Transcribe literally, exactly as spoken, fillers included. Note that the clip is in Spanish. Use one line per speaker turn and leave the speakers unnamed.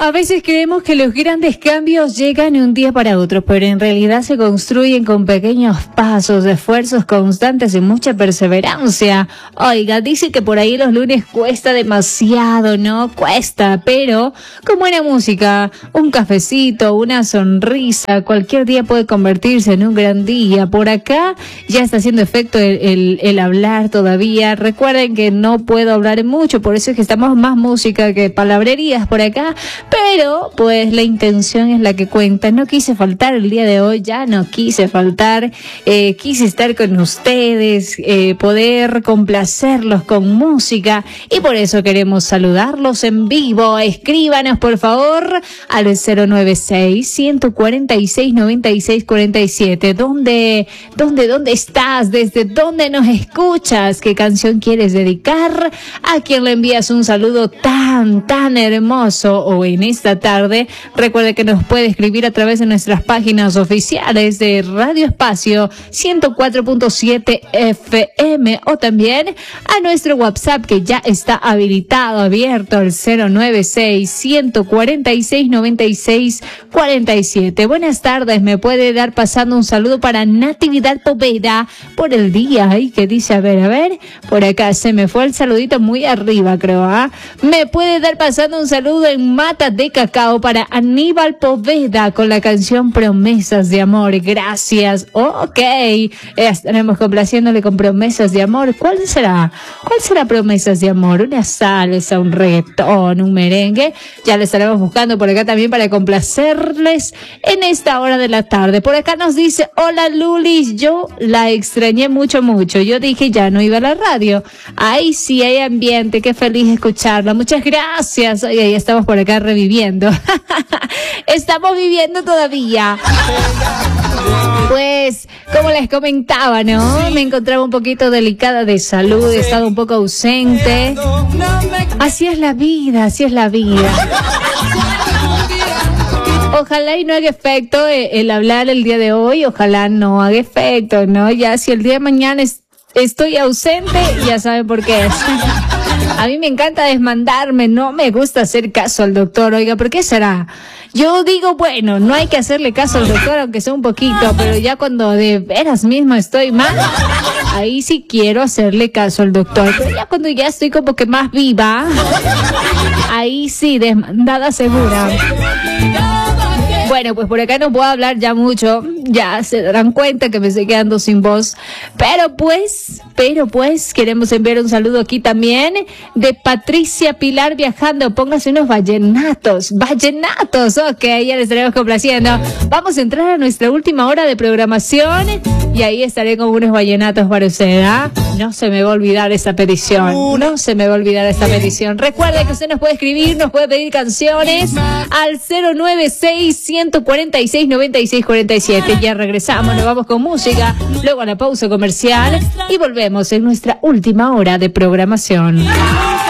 A veces creemos que los grandes cambios llegan de un día para otro, pero en realidad se construyen con pequeños pasos, esfuerzos constantes y mucha perseverancia. Oiga, dice que por ahí los lunes cuesta demasiado, ¿no? Cuesta, pero con buena música, un cafecito, una sonrisa, cualquier día puede convertirse en un gran día. Por acá ya está haciendo efecto el, el, el hablar todavía. Recuerden que no puedo hablar mucho, por eso es que estamos más música que palabrerías por acá. Pero, pues, la intención es la que cuenta. No quise faltar el día de hoy, ya no quise faltar. Eh, quise estar con ustedes, eh, poder complacerlos con música. Y por eso queremos saludarlos en vivo. Escríbanos, por favor, al cero nueve seis, uno cuatro seis, nueve seis cuatro siete. ¿Dónde, dónde, dónde estás? ¿Desde dónde nos escuchas? ¿Qué canción quieres dedicar? ¿A quién le envías un saludo tan, tan hermoso? O en esta tarde, recuerde que nos puede escribir a través de nuestras páginas oficiales de Radio Espacio ciento cuatro punto siete F M o también a nuestro WhatsApp que ya está habilitado, abierto al cero nueve seis, uno cuatro seis, nueve seis cuatro siete. Buenas tardes, me puede dar pasando un saludo para Natividad Poveda por el día. Ay, ¿qué dice? A ver, a ver, por acá se me fue el saludito muy arriba, creo, ¿ah? ¿eh? Me puede dar pasando un saludo en Mata de Cacao para Aníbal Poveda con la canción Promesas de Amor. Gracias. Oh, ok. Estaremos complaciéndole con Promesas de Amor. ¿Cuál será? ¿Cuál será Promesas de Amor? Una salsa, un reggaetón, un merengue. Ya le estaremos buscando por acá también para complacerles en esta hora de la tarde. Por acá nos dice, hola Lulis, yo la extrañé mucho, mucho. Yo dije ya no iba a la radio. Ay, sí, hay ambiente. Qué feliz escucharla. Muchas gracias. Oye, ya estamos por acá reviviendo. Estamos viviendo todavía. Pues, como les comentaba, ¿no? Me encontraba un poquito delicada de salud, he estado un poco ausente. Así es la vida, así es la vida. Ojalá y no haga efecto el hablar el día de hoy, ojalá no haga efecto, ¿no? Ya si el día de mañana es, estoy ausente, ya saben por qué es. A mí me encanta desmandarme, no me gusta hacer caso al doctor. Oiga, ¿por qué será? Yo digo, bueno, no hay que hacerle caso al doctor, aunque sea un poquito, pero ya cuando de veras mismo estoy mal, ahí sí quiero hacerle caso al doctor. Pero ya cuando ya estoy como que más viva, ahí sí, desmandada segura. Bueno, pues por acá no puedo hablar ya mucho, ya se darán cuenta que me estoy quedando sin voz, pero pues, pero pues, queremos enviar un saludo aquí también de Patricia Pilar viajando, póngase unos vallenatos, vallenatos, ok, ya les estaremos complaciendo. Vamos a entrar a nuestra última hora de programación y ahí estaré con unos vallenatos para usted, ¿ah? No se me va a olvidar esa petición, no se me va a olvidar esta petición. Recuerde que usted nos puede escribir, nos puede pedir canciones al cero nueve seis, uno cuatro seis, nueve seis cuatro siete. Ya regresamos, nos vamos con música, luego a la pausa comercial y volvemos en nuestra última hora de programación.